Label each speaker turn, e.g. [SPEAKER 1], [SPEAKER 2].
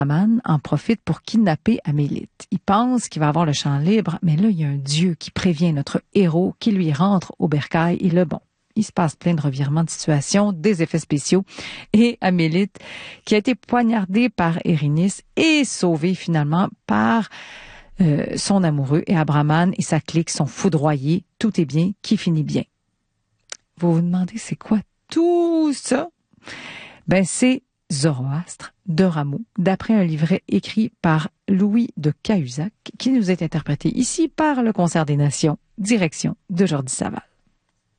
[SPEAKER 1] Aman en profite pour kidnapper Amélite. Il pense qu'il va avoir le champ libre, mais là, il y a un dieu qui prévient notre héros, qui lui rentre au bercail et le bon. Il se passe plein de revirements de situation, des effets spéciaux, et Amélite, qui a été poignardée par Erinis, est sauvée finalement par son amoureux, et Abraman et sa clique sont foudroyés. Tout est bien qui finit bien. Vous vous demandez, c'est quoi tout ça? Ben, c'est Zoroastre de Rameau, d'après un livret écrit par Louis de Cahuzac, qui nous est interprété ici par le Concert des Nations, direction de Jordi Saval.